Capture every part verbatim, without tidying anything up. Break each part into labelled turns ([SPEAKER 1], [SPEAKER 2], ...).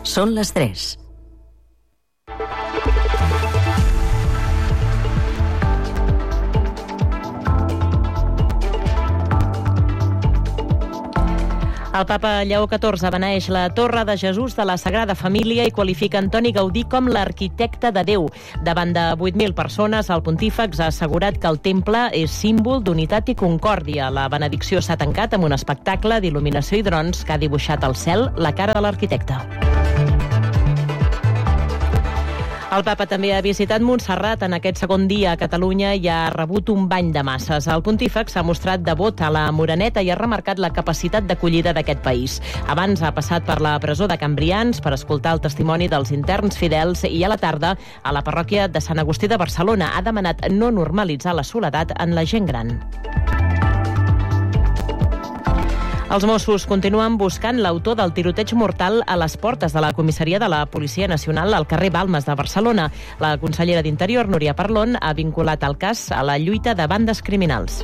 [SPEAKER 1] Són les tres.
[SPEAKER 2] El papa Lleó catorze beneix la Torre de Jesús de la Sagrada Família i qualifica Antoni Gaudí com l'arquitecte de Déu. Davant de vuit mil persones, el pontífex ha assegurat que el temple és símbol d'unitat i concòrdia. La benedicció s'ha tancat amb un espectacle d'il·luminació i drons que ha dibuixat al cel la cara de l'arquitecte. El papa també ha visitat Montserrat en aquest segon dia a Catalunya i ha rebut un bany de masses. El pontífex s'ha mostrat devot a la Moreneta i ha remarcat la capacitat d'acollida d'aquest país. Abans ha passat per la presó de Cambrians per escoltar el testimoni dels interns fidels i a la tarda a la parròquia de Sant Agustí de Barcelona ha demanat no normalitzar la soledat en la gent gran. Els Mossos continuen buscant l'autor del tiroteig mortal a les portes de la comissaria de la Policia Nacional al carrer Balmes de Barcelona. La consellera d'Interior, Núria Parlon, ha vinculat el cas a la lluita de bandes criminals.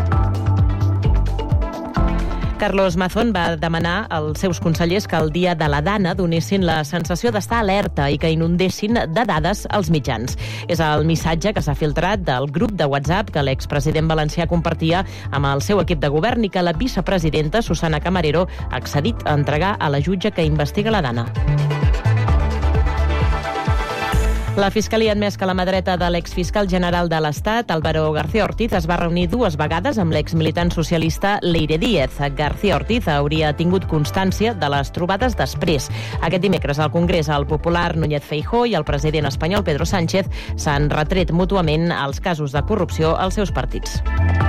[SPEAKER 2] Carlos Mazón va demanar als seus consellers que el dia de la Dana donessin la sensació d'estar alerta i que inundessin de dades als mitjans. És el missatge que s'ha filtrat del grup de WhatsApp que l'expresident valencià compartia amb el seu equip de govern i que la vicepresidenta Susana Camarero ha accedit a entregar a la jutge que investiga la Dana. La Fiscalia ha admès que la mà dreta de l'exfiscal general de l'Estat, Álvaro García Ortiz, es va reunir dues vegades amb l'exmilitant socialista Leire Díez. García Ortiz hauria tingut constància de les trobades després. Aquest dimecres al Congrés, el popular Núñez Feijóo i el president espanyol Pedro Sánchez s'han retret mútuament els casos de corrupció als seus partits.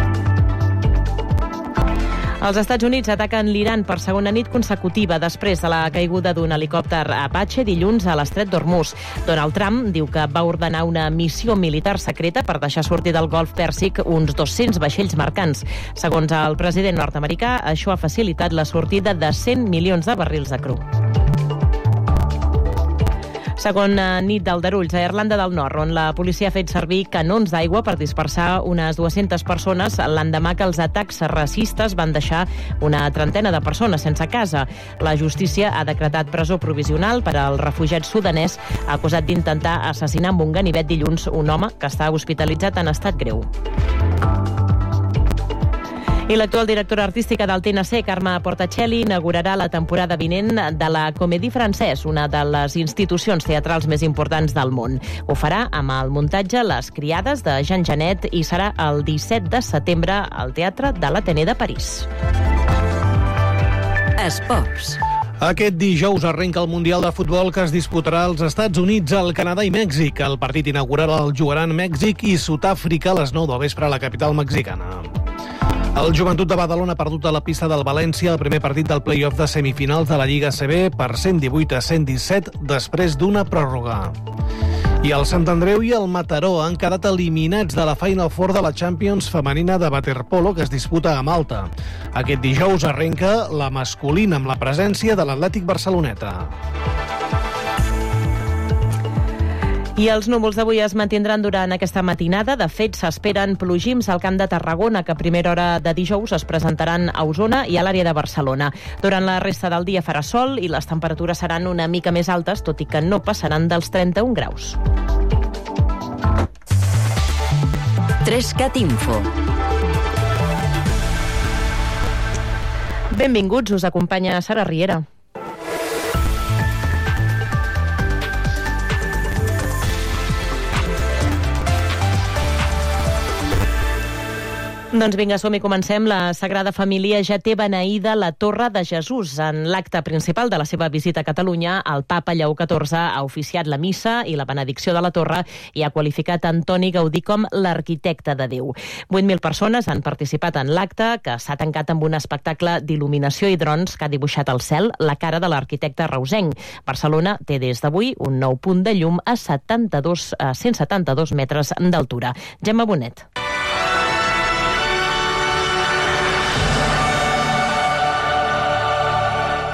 [SPEAKER 2] Els Estats Units ataquen l'Iran per segona nit consecutiva després de la caiguda d'un helicòpter Apache dilluns a l'estret d'Hormuz. Donald Trump diu que va ordenar una missió militar secreta per deixar sortir del Golf Pèrsic uns dos-cents vaixells mercants. Segons el president nord-americà, això ha facilitat la sortida de cent milions de barrils de cru. Segona nit d'aldarulls a Irlanda del Nord, on la policia ha fet servir canons d'aigua per dispersar unes dues-centes persones l'endemà que els atacs racistes van deixar una trentena de persones sense casa. La justícia ha decretat presó provisional per al refugiat sudanès acusat d'intentar assassinar amb un ganivet dilluns un home que està hospitalitzat en estat greu. I l'actual directora artística del T N C, Carme Portacelli, inaugurarà la temporada vinent de la Comédie Française, una de les institucions teatrals més importants del món. Ho farà amb el muntatge Les Criades de Jean Genet i serà el disset de setembre al Teatre de l'Athénée de París.
[SPEAKER 1] Esports.
[SPEAKER 3] Aquest dijous arrenca el Mundial de Futbol que es disputarà als Estats Units, el Canadà i Mèxic. El partit inaugural el jugaran Mèxic i Sud-àfrica a les nou del vespre a la capital mexicana. El Joventut de Badalona ha perdut a la pista del València el primer partit del play-off de semifinals de la Lliga A C B per cent divuit a cent disset després d'una pròrroga. I el Sant Andreu i el Mataró han quedat eliminats de la Final Four de la Champions femenina de waterpolo que es disputa a Malta. Aquest dijous arrenca la masculina amb la presència de l'Atlètic Barceloneta.
[SPEAKER 2] I els núvols d'avui es mantindran durant aquesta matinada. De fet, s'esperen plogims al Camp de Tarragona, que a primera hora de dijous es presentaran a Osona i a l'àrea de Barcelona. Durant la resta del dia farà sol i les temperatures seran una mica més altes, tot i que no passaran dels trenta-un graus.
[SPEAKER 1] Trescat Info.
[SPEAKER 2] Benvinguts, us acompanya Sara Riera. Doncs vinga, som i comencem. La Sagrada Família ja té beneïda la Torre de Jesús. En l'acte principal de la seva visita a Catalunya, el papa Lleó catorze ha oficiat la missa i la benedicció de la torre i ha qualificat Antoni Gaudí com l'arquitecte de Déu. vuit mil persones han participat en l'acte, que s'ha tancat amb un espectacle d'il·luminació i drons que ha dibuixat al cel la cara de l'arquitecte reusenc. Barcelona té des d'avui un nou punt de llum a setanta-dos, a cent setanta-dos metres d'altura. Gemma Bonet.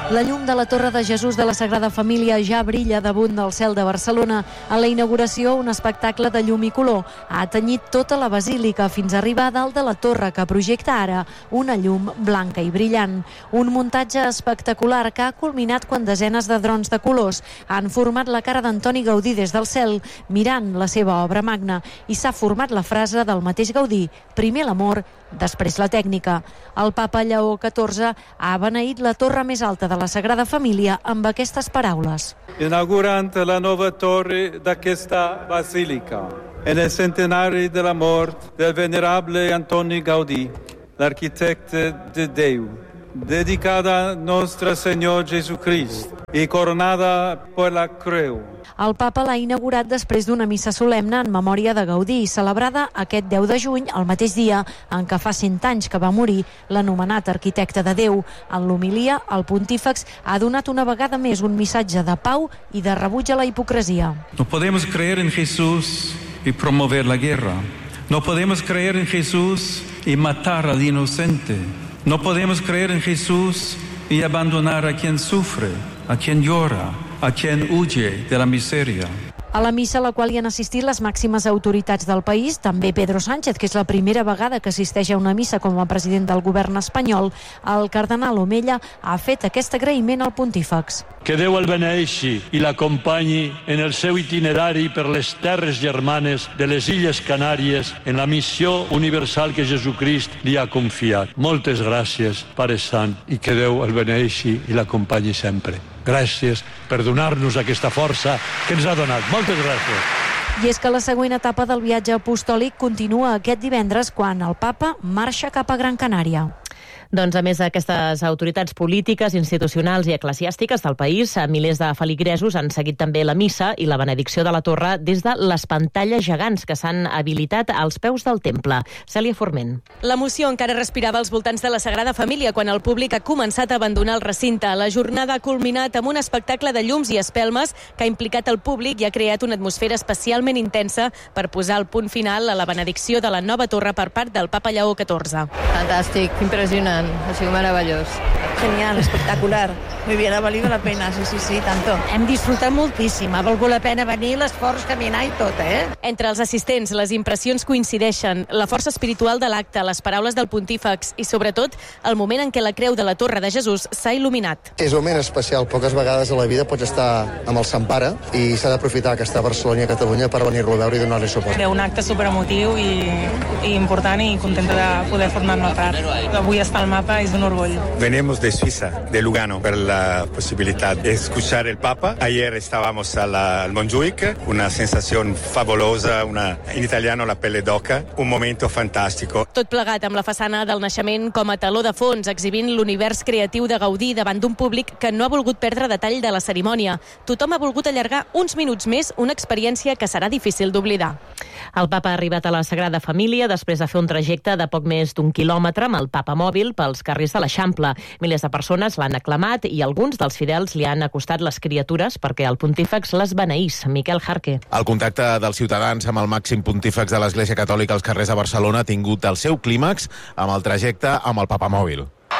[SPEAKER 1] La llum de la Torre de Jesús de la Sagrada Família ja brilla damunt del cel de Barcelona. A la inauguració, un espectacle de llum i color ha tenyit tota la basílica fins a arribar a dalt de la torre que projecta ara una llum blanca i brillant. Un muntatge espectacular que ha culminat quan desenes de drons de colors han format la cara d'Antoni Gaudí des del cel, mirant la seva obra magna, i s'ha format la frase del mateix Gaudí: primer l'amor, després la tècnica. El papa Lleó catorze ha beneït la torre més alta de la Sagrada Família amb aquestes paraules.
[SPEAKER 4] Inaugurant la nova torre d'aquesta basílica, en el centenari de la mort del venerable Antoni Gaudí, l'arquitecte de Déu, dedicada a Nostre Senyor Jesucrist i coronada per la creu.
[SPEAKER 1] El papa l'ha inaugurat després d'una missa solemne en memòria de Gaudí, celebrada aquest deu de juny, el mateix dia en què fa cent anys que va morir l'anomenat arquitecte de Déu. En l'homilia, el pontífex ha donat una vegada més un missatge de pau i de rebuig a la hipocresia.
[SPEAKER 5] No podemos creer en Jesús y promover la guerra. No podemos creer en Jesús y matar al inocente. No podemos creer en Jesús y abandonar a quien sufre, a quien llora, a quien huye de la miseria.
[SPEAKER 1] A la missa a la qual hi han assistit les màximes autoritats del país, també Pedro Sánchez, que és la primera vegada que assisteix a una missa com a president del govern espanyol, el cardenal Omella ha fet aquest agraïment al pontífex.
[SPEAKER 6] Que Déu el beneixi i l'acompanyi en el seu itinerari per les terres germanes de les Illes Canàries en la missió universal que Jesucrist li ha confiat. Moltes gràcies, Pare Sant, i que Déu el beneixi i l'acompanyi sempre. Gràcies per donar-nos aquesta força que ens ha donat. Moltes gràcies.
[SPEAKER 1] I és que la següent etapa del viatge apostòlic continua aquest divendres quan el papa marxa cap a Gran Canària.
[SPEAKER 2] Doncs a més d'aquestes autoritats polítiques, institucionals i eclesiàstiques del país, milers de feligresos han seguit també la missa i la benedicció de la torre des de les pantalles gegants que s'han habilitat als peus del temple. Cèlia Forment.
[SPEAKER 7] L'emoció encara respirava als voltants de la Sagrada Família quan el públic ha començat a abandonar el recinte. La jornada ha culminat amb un espectacle de llums i espelmes que ha implicat el públic i ha creat una atmosfera especialment intensa per posar el punt final a la benedicció de la nova torre per part del papa Lleó catorze.
[SPEAKER 8] Fantàstic, impressionant. Ha sido maravilloso.
[SPEAKER 9] Genial, espectacular. Muy bien, ha valido la pena, sí, sí, sí, tanto. Hem disfrutat moltíssim, ha valgut la pena venir, l'esforç, caminar i tot, eh?
[SPEAKER 7] Entre els assistents, les impressions coincideixen. La força espiritual de l'acte, les paraules del pontífex i, sobretot, el moment en què la creu de la Torre de Jesús s'ha il·luminat.
[SPEAKER 10] És un moment especial. Poques vegades a la vida pots estar amb el Sant Pare i s'ha d'aprofitar que està a Barcelona i a Catalunya per venir-lo a veure i donar-li suport.
[SPEAKER 11] Era un acte superemotiu i, i important i contenta de poder formar-ne part. Avui està al mapa és un orgull.
[SPEAKER 12] Venimos de Suiza, de Lugano, per la posibilidad de escuchar el Papa. Ayer estábamos a la, al Montjuic, una sensación fabulosa, una, en italiano la pelle d'oca, un momento fantástico.
[SPEAKER 7] Tot plegat amb la façana del naixement com a taló de fons, exhibint l'univers creatiu de Gaudí davant d'un públic que no ha volgut perdre detall de la cerimònia. Tothom ha volgut allargar uns minuts més una experiència que serà difícil d'oblidar.
[SPEAKER 2] El papa ha arribat a la Sagrada Família després de fer un trajecte de poc més d'un quilòmetre amb el papa mòbil pels carrers de l'Eixample. Milers de persones l'han aclamat i alguns dels fidels li han acostat les criatures perquè el pontífex les beneís. Miquel Jarque.
[SPEAKER 13] El contacte dels ciutadans amb el màxim pontífex de l'Església Catòlica als carrers de Barcelona ha tingut el seu clímax amb el trajecte amb el papa mòbil.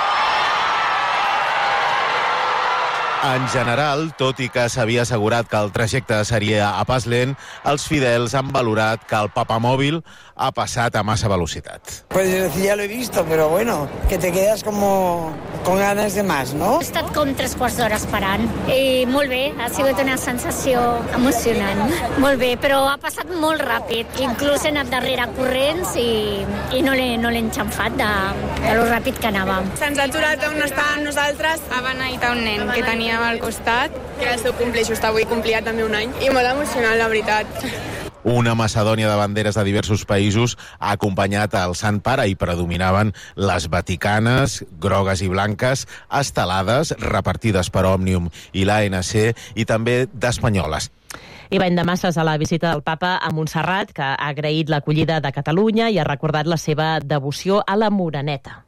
[SPEAKER 13] En general, tot i que s'havia assegurat que el trajecte seria a pas lent, els fidels han valorat que el papa mòbil ha passat a massa velocitat.
[SPEAKER 14] Pues ya lo he visto, pero bueno, que te quedas como con ganas de más, ¿no?
[SPEAKER 15] He estat com tres quarts d'hora esperant i molt bé, ha sigut una sensació emocionant. Molt bé, però ha passat molt ràpid. Inclús he anat darrere corrents i, i no l'he no l'he enxamfat de, de lo ràpid que anàvem.
[SPEAKER 16] Se'ns ha aturat on estàvem nosaltres. Ha beneït a un nen que teníem al costat, que era el seu cumple, just avui complia també un any, i molt emocionant, la veritat.
[SPEAKER 13] Una macedònia de banderes de diversos països ha acompanyat el Sant Pare i predominaven les vaticanes, grogues i blanques, estelades, repartides per Òmnium i l'A N C, i també d'espanyoles.
[SPEAKER 2] I bany de masses a la visita del papa a Montserrat, que ha agraït l'acollida de Catalunya i ha recordat la seva devoció a la Moreneta.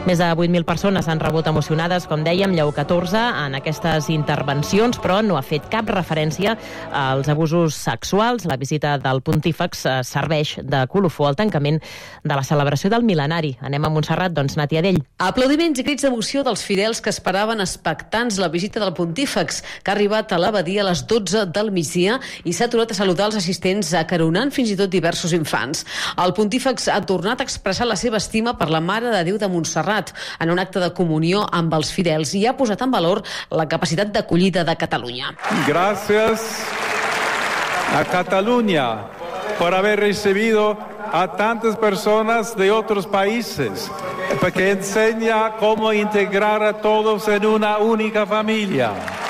[SPEAKER 2] Més de vuit mil persones han rebut emocionades, com dèiem, Lleó catorze, en aquestes intervencions, però no ha fet cap referència als abusos sexuals. La visita del pontífex serveix de colofó al tancament de la celebració del mil·lenari. Anem a Montserrat, doncs, Nàtia Dell.
[SPEAKER 17] Aplaudiments i crits d'emoció dels fidels que esperaven expectants la visita del pontífex, que ha arribat a l'abadia a les dotze del migdia i s'ha aturat a saludar els assistents, acaronant fins i tot diversos infants. El pontífex ha tornat a expressar la seva estima per la Mare de Déu de Montserrat en un acte de comunió amb els fidels i ha posat en valor la capacitat d'acollida de Catalunya.
[SPEAKER 4] Gracias a Cataluña por haber recibido a tantas personas de otros países, porque enseña cómo integrar a todos en una única familia.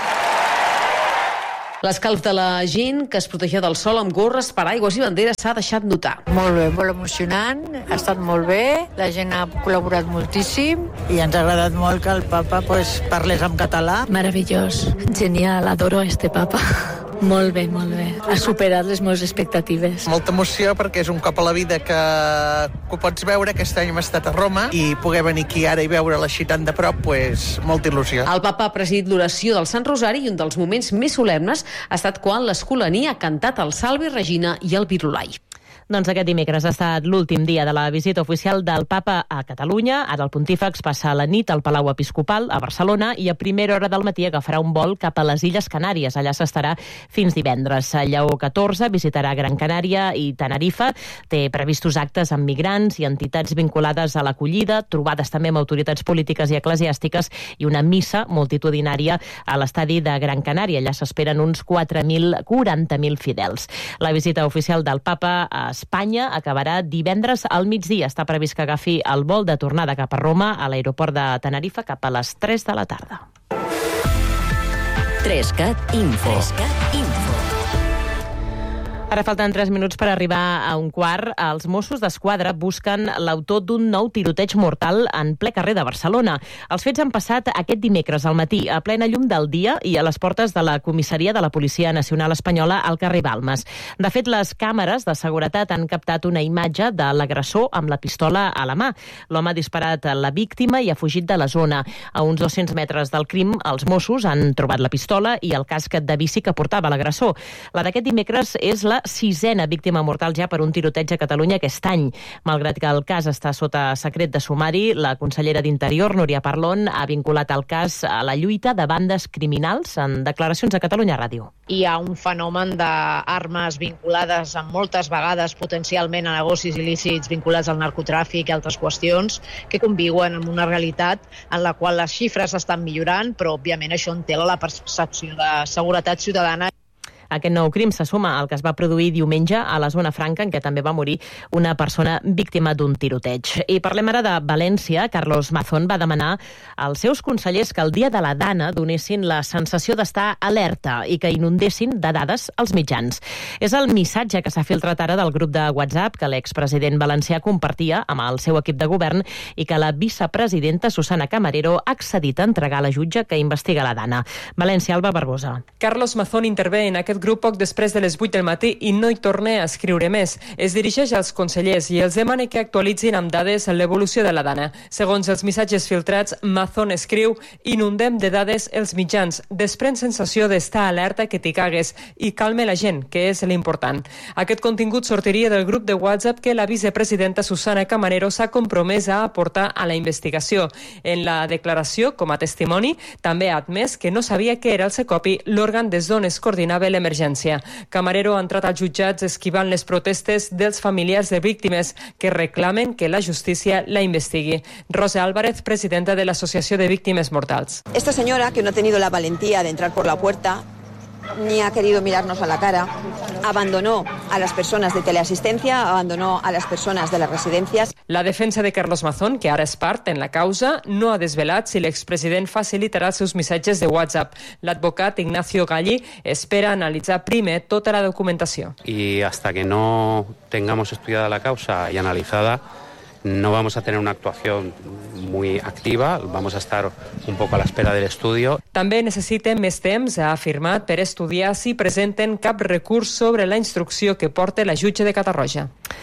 [SPEAKER 17] L'escalf de la gent que es protegia del sol amb gorres, paraigües i banderes s'ha deixat notar.
[SPEAKER 9] Molt bé, molt emocionant, ha estat molt bé, la gent ha col·laborat moltíssim
[SPEAKER 18] i ens ha agradat molt que el papa pues, parlés en català.
[SPEAKER 19] Meravellós, genial, adoro este papa. Molt bé, molt bé. Ha superat les meves expectatives.
[SPEAKER 18] Molta emoció perquè és un cop a la vida que, que ho pots veure. Aquest any hem estat a Roma i poder venir aquí ara i veure-la així tan de prop, pues, molta il·lusió.
[SPEAKER 17] El papa ha presidit l'oració del Sant Rosari i un dels moments més solemnes ha estat quan l'Escolania ha cantat el Salve Regina i el Virulai.
[SPEAKER 2] Doncs aquest dimecres ha estat l'últim dia de la visita oficial del papa a Catalunya. Ara el pontífex passa la nit al Palau Episcopal a Barcelona i a primera hora del matí agafarà un vol cap a les Illes Canàries. Allà s'estarà fins divendres. Lleó catorze visitarà Gran Canària i Tenerife. Té previstos actes amb migrants i entitats vinculades a l'acollida, trobades també amb autoritats polítiques i eclesiàstiques i una missa multitudinària a l'estadi de Gran Canària. Allà s'esperen uns quatre mil quaranta mil fidels. La visita oficial del papa a Espanya acabarà divendres al migdia. Està previst que agafi el vol de tornada cap a Roma a l'aeroport de Tenerife cap a les tres de la tarda.
[SPEAKER 20] Trescat Info. Trescat Info.
[SPEAKER 2] Ara falten tres minuts per arribar a un quart. Els Mossos d'Esquadra busquen l'autor d'un nou tiroteig mortal en ple carrer de Barcelona. Els fets han passat aquest dimecres al matí, a plena llum del dia i a les portes de la comissaria de la Policia Nacional Espanyola al carrer Balmes. De fet, les càmeres de seguretat han captat una imatge de l'agressor amb la pistola a la mà. L'home ha disparat a la víctima i ha fugit de la zona. A uns dos-cents metres del crim, els Mossos han trobat la pistola i el casc de bici que portava l'agressor. La d'aquest dimecres és la sisena víctima mortal ja per un tiroteig a Catalunya aquest any. Malgrat que el cas està sota secret de sumari, la consellera d'Interior, Núria Parlon, ha vinculat el cas a la lluita de bandes criminals en declaracions a Catalunya Ràdio.
[SPEAKER 21] Hi ha un fenomen d'armes vinculades amb moltes vegades potencialment a negocis il·lícits vinculats al narcotràfic i altres qüestions que conviuen amb una realitat en la qual les xifres estan millorant, però òbviament això entela la percepció de seguretat ciutadana.
[SPEAKER 2] Aquest nou crim se suma al que es va produir diumenge a la zona franca, en què també va morir una persona víctima d'un tiroteig. I parlem ara de València. Carlos Mazón va demanar als seus consellers que el dia de la Dana donessin la sensació d'estar alerta i que inundessin de dades els mitjans. És el missatge que s'ha filtrat ara del grup de WhatsApp que l'expresident valencià compartia amb el seu equip de govern i que la vicepresidenta Susana Camarero ha accedit a entregar a la jutge que investiga la Dana. València, Alba Barbosa.
[SPEAKER 22] Carlos Mazón intervé en aquest grup poc després de les vuit del matí i no hi torna a escriure més. Es dirigeix als consellers i els demana que actualitzin amb dades l'evolució de la Dana. Segons els missatges filtrats, Mazón escriu: inundem de dades els mitjans, desprèn sensació d'estar alerta que t'hi cagues i calme la gent, que és l'important. Aquest contingut sortiria del grup de WhatsApp que la vicepresidenta Susana Camarero s'ha compromès a aportar a la investigació. En la declaració, com a testimoni, també ha admès que no sabia que era el Secopi l'òrgan des d'on es coordinava l'emergència. Camarero ha entrat als jutjats esquivant les protestes dels familiars de víctimes que reclamen que la justícia la investigui. Rosa Álvarez, presidenta de l'Associació de Víctimes Mortals.
[SPEAKER 23] Esta señora, que no ha tenido la valentía de entrar por la puerta, ni ha querido mirarnos a la cara, abandonó a las personas de teleasistencia, abandonó a las personas de las residencias.
[SPEAKER 22] La defensa de Carlos Mazón, que ara és part en la causa, no ha desvelat si l'expresident facilitarà els seus missatges de WhatsApp. L'advocat Ignacio Galli espera analitzar primer tota la documentació.
[SPEAKER 24] Y hasta que no tengamos estudiada la causa y analizada, no vamos a tener una actuación muy activa, vamos a estar un poco a l'espera del estudio.
[SPEAKER 22] També necessiten més temps, ha afirmat, per estudiar si presenten cap recurs sobre la instrucció que porta la jutge de Catarroja.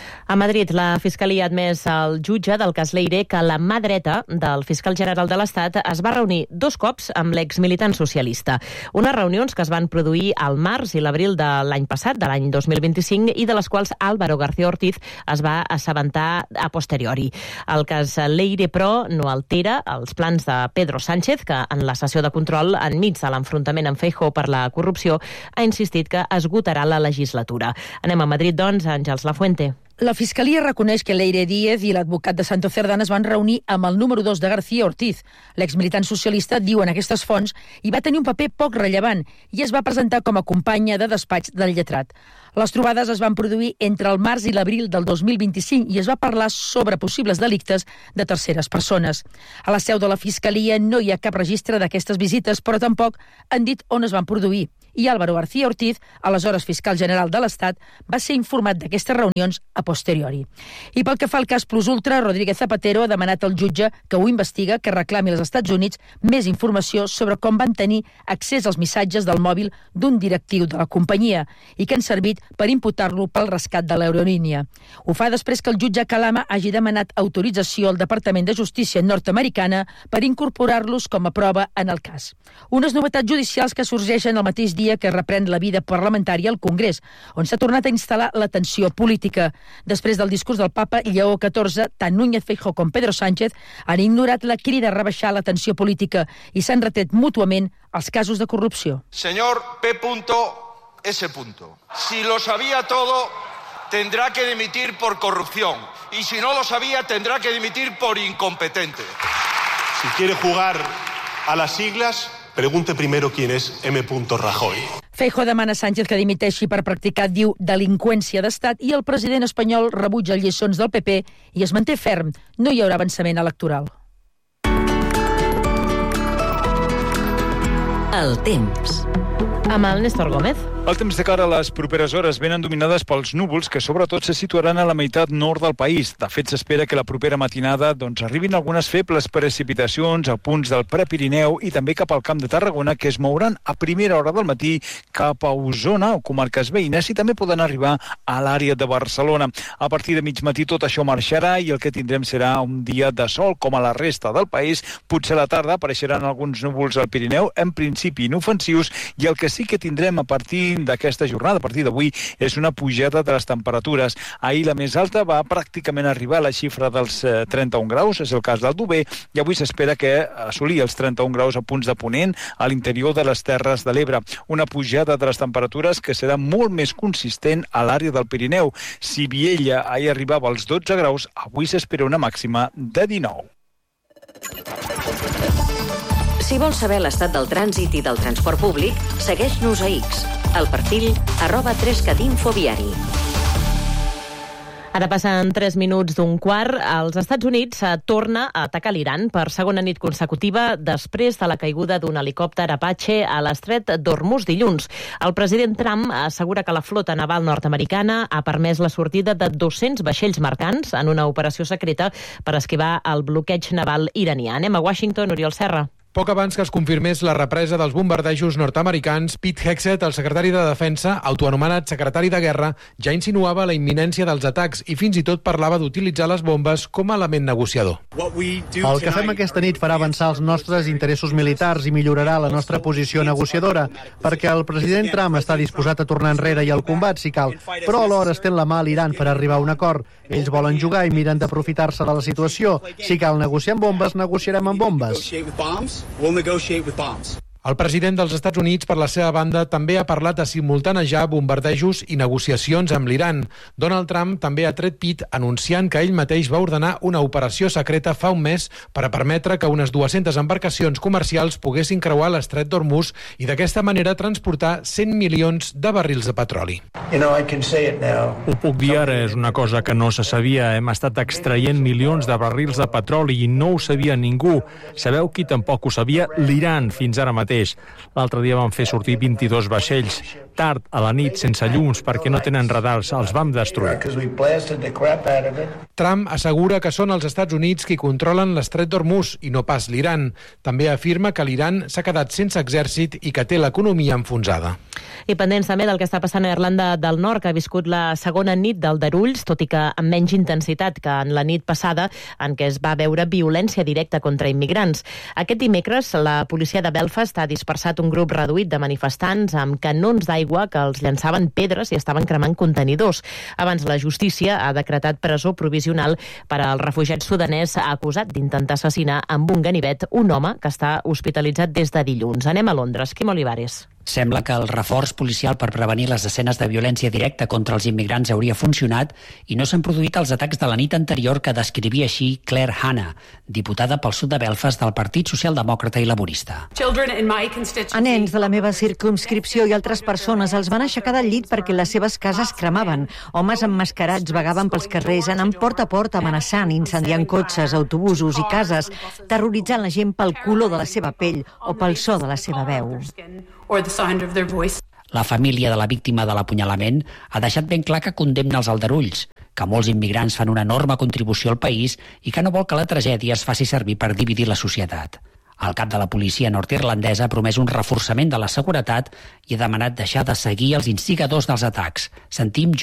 [SPEAKER 2] A Madrid, la Fiscalia ha admès al jutge del cas Leire que la mà dreta del fiscal general de l'Estat es va reunir dos cops amb l'exmilitant socialista. Unes reunions que es van produir al març i l'abril de l'any passat, de l'any dos mil vint-i-cinc, i de les quals Álvaro García Ortiz es va assabentar a posteriori. El cas Leire, però, no altera els plans de Pedro Sánchez, que en la sessió de control, enmig de l'enfrontament amb Feijóo per la corrupció, ha insistit que esgotarà la legislatura. Anem a Madrid, doncs, Àngels Lafuente.
[SPEAKER 1] La Fiscalia reconeix que Leire Díez i l'advocat de Santo Cerdán es van reunir amb el número dos de García Ortiz. L'exmilitant socialista, diuen aquestes fonts, hi va tenir un paper poc rellevant i es va presentar com a companya de despatx del lletrat. Les trobades es van produir entre el març i l'abril del dos mil vint-i-cinc i es va parlar sobre possibles delictes de terceres persones. A la seu de la Fiscalia no hi ha cap registre d'aquestes visites, però tampoc han dit on es van produir. I Álvaro García Ortiz, aleshores fiscal general de l'Estat, va ser informat d'aquestes reunions a posteriori. I pel que fa al cas Plus Ultra, Rodríguez Zapatero ha demanat al jutge que ho investiga, que reclami als Estats Units més informació sobre com van tenir accés als missatges del mòbil d'un directiu de la companyia i que han servit per imputar-lo pel rescat de l'aerolínia. Ho fa després que el jutge Calama hagi demanat autorització al Departament de Justícia nord-americana per incorporar-los com a prova en el cas. Unes novetats judicials que sorgeixen el mateix dia que reprèn la vida parlamentària al Congrés, on s'ha tornat a instal·lar la tensió política. Després del discurs del papa Lleó catorze, tant Núñez Feijóo com Pedro Sánchez han ignorat la crida a rebaixar la tensió política i s'han retret mútuament els casos de corrupció.
[SPEAKER 3] Señor P. S. Si lo sabía todo, tendrá que dimitir por corrupción. Y si no lo sabía, tendrá que dimitir por incompetente.
[SPEAKER 5] Si quiere jugar a las siglas, pregunte primero quién es M. Rajoy.
[SPEAKER 1] Feijóo demana a Sánchez que dimiteixi per practicar, diu, delinqüència d'estat i el president espanyol rebutja lliçons del P P i es manté ferm. No hi haurà avançament electoral.
[SPEAKER 20] El temps.
[SPEAKER 2] Amb el Néstor Gómez.
[SPEAKER 6] El temps de cara a les properes hores venen dominades pels núvols que sobretot se situaran a la meitat nord del país. De fet, s'espera que la propera matinada doncs, arribin algunes febles precipitacions a punts del Prepirineu i també cap al Camp de Tarragona, que es mouran a primera hora del matí cap a Osona o comarques veïnes i també poden arribar a l'àrea de Barcelona. A partir de mig matí tot això marxarà i el que tindrem serà un dia de sol com a la resta del país. Potser a la tarda apareixeran alguns núvols al Pirineu, en principi inofensius, i el que sí que tindrem a partir d'aquesta jornada, a partir d'avui, és una pujada de les temperatures. Ahir la més alta va pràcticament arribar a la xifra dels eh, trenta-un graus, és el cas del Dober, i avui s'espera que assolir els trenta-un graus a punts de Ponent a l'interior de les Terres de l'Ebre. Una pujada de les temperatures que serà molt més consistent a l'àrea del Pirineu. Si Viella ahir arribava als dotze graus, avui s'espera una màxima de dinou.
[SPEAKER 20] Si vols saber l'estat del trànsit i del transport públic, segueix-nos a X, al perfil arroba trescat infoviari.
[SPEAKER 2] Ara passen tres minuts d'un quart. Els Estats Units torna a atacar l'Iran per segona nit consecutiva després de la caiguda d'un helicòpter Apache a l'estret d'Hormuz dilluns. El president Trump assegura que la flota naval nord-americana ha permès la sortida de dos-cents vaixells mercants en una operació secreta per esquivar el bloqueig naval iranià. Anem a Washington, Oriol Serra.
[SPEAKER 25] Poc abans que es confirmés la represa dels bombardejos nord-americans, Pete Hegseth, el secretari de Defensa, autoanomenat secretari de Guerra, ja insinuava la imminència dels atacs i fins i tot parlava d'utilitzar les bombes com a element negociador.
[SPEAKER 26] El que fem aquesta nit farà avançar els nostres interessos militars i millorarà la nostra posició negociadora, perquè el president Trump està disposat a tornar enrere i al combat, si cal, però alhora estén la mà a l'Iran per arribar a un acord. Ells volen jugar i miren d'aprofitar-se de la situació. Si cal negociar amb bombes, negociarem amb bombes.
[SPEAKER 25] We'll negotiate with bombs. El president dels Estats Units, per la seva banda, també ha parlat de simultanejar bombardejos i negociacions amb l'Iran. Donald Trump també ha tret pit anunciant que ell mateix va ordenar una operació secreta fa un mes per a permetre que unes dues-centes embarcacions comercials poguessin creuar l'estret d'Hormuz i d'aquesta manera transportar cent milions de barrils de petroli.
[SPEAKER 27] You know, I can say it now.
[SPEAKER 28] Ho puc dir ara, és una cosa que no se sabia. Hem estat extraient milions de barrils de petroli i no ho sabia ningú. Sabeu qui tampoc ho sabia? L'Iran, fins ara mateix. mateix. L'altre dia van fer sortir vint-i-dos vaixells. Tard, a la nit, sense llums, perquè no tenen radars. Els vam destruir.
[SPEAKER 25] Trump assegura que són els Estats Units qui controlen l'estret d'Hormuz i no pas l'Iran. També afirma que l'Iran s'ha quedat sense exèrcit i que té l'economia enfonsada.
[SPEAKER 2] I pendents també del que està passant a Irlanda del Nord, que ha viscut la segona nit d'aldarulls, tot i que amb menys intensitat que en la nit passada, en què es va veure violència directa contra immigrants. Aquest dimecres, la policia de Belfast ha dispersat un grup reduït de manifestants amb canons d'aigua que els llançaven pedres i estaven cremant contenidors. Abans, la justícia ha decretat presó provisional per al refugiat sudanès acusat d'intentar assassinar amb un ganivet un home que està hospitalitzat des de dilluns. Anem a Londres. Quim Olivares.
[SPEAKER 7] Sembla que el reforç policial per prevenir les escenes de violència directa contra els immigrants hauria funcionat i no s'han produït els atacs de la nit anterior que descrivia així Claire Hanna, diputada pel sud de Belfast del Partit Socialdemòcrata i Laborista.
[SPEAKER 8] A nens de la meva circumscripció i altres persones els van aixecar del llit perquè les seves cases cremaven. Homes emmascarats vagaven pels carrers, anant porta a porta amenaçant, incendiant cotxes, autobusos i cases, terroritzant la gent pel color de la seva pell o pel so de la seva veu.
[SPEAKER 7] La família de la víctima de l'apunyalament ha deixat ben clar que condemna els aldarulls, que molts immigrants fan una enorme contribució al país i que no vol que la tragèdia es faci servir per dividir la societat. El cap de la policia nord-irlandesa ha promès un reforçament de la seguretat i ha demanat deixar de seguir els instigadors dels atacs. Sentim